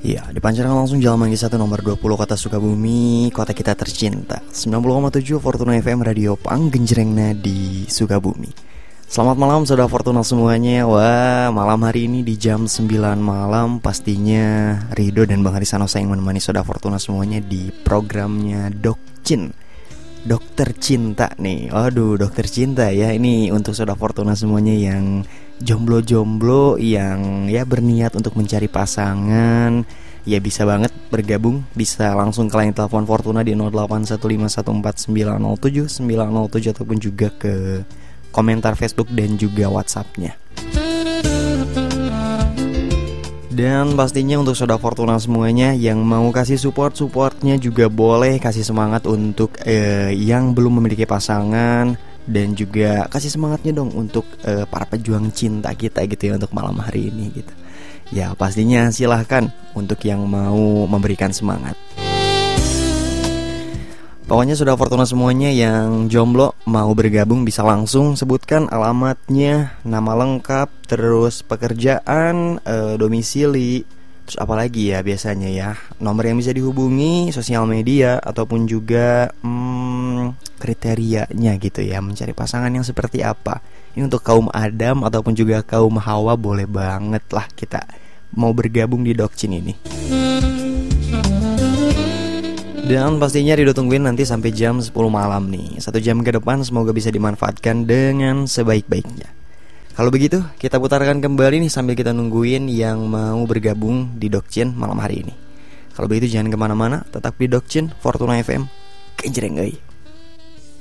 Ya, dipancarkan langsung Jalan Manggis 1 nomor 20 Kota Sukabumi, kota kita tercinta. 90,7 Fortuna FM Radio Panggenjrengna di Sukabumi. Selamat malam saudara Fortuna semuanya. Wah, malam hari ini di jam 9 malam pastinya Rido dan Bang Harisanosa yang menemani saudara Fortuna semuanya di programnya Dokcin, Dokter Cinta nih. Waduh, Dokter Cinta ya. Ini untuk saudara Fortuna semuanya yang jomblo-jomblo, yang ya berniat untuk mencari pasangan. Ya bisa banget bergabung, bisa langsung ke line telepon Fortuna di 081514907907 ataupun juga ke komentar Facebook dan juga WhatsApp-nya. Dan pastinya untuk saudara Fortuna semuanya yang mau kasih supportnya juga boleh kasih semangat untuk yang belum memiliki pasangan, dan juga kasih semangatnya dong untuk para pejuang cinta kita gitu ya untuk malam hari ini gitu. Ya pastinya silahkan untuk yang mau memberikan semangat. Pokoknya sudah Fortuna semuanya yang jomblo mau bergabung bisa langsung sebutkan alamatnya, nama lengkap, terus pekerjaan, domisili, terus apa lagi ya biasanya ya, nomor yang bisa dihubungi, sosial media, ataupun juga kriterianya gitu ya, mencari pasangan yang seperti apa. Ini untuk kaum Adam ataupun juga kaum Hawa boleh banget lah kita mau bergabung di Dokcin ini. Dan pastinya Rido tungguin nanti sampai jam 10 malam nih. 1 jam ke depan semoga bisa dimanfaatkan dengan sebaik-baiknya. Kalau begitu kita putarkan kembali nih sambil kita nungguin yang mau bergabung di Dokcin malam hari ini. Kalau begitu jangan kemana-mana, tetap di Dokcin Fortuna FM. Kenjreng euy.